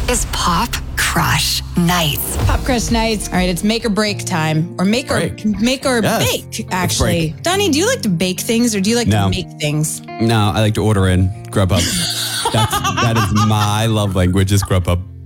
is Pop Crush Nights. Pop Crush Nights. All right, it's make or break time. Or make or bake, actually. Donnie, do you like to bake things or do you like to make things? No, I like to order in Grubhub. That is my love language is Grubhub.